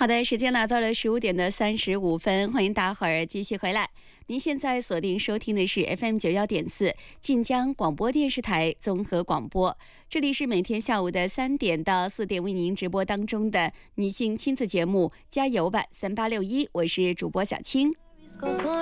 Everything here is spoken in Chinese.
好的，时间来到了15:35，欢迎大伙儿继续回来。您现在锁定收听的是 FM91.4晋江广播电视台综合广播，这里是每天下午的3点到4点为您直播当中的女性亲子节目加油吧3861，我是主播小青。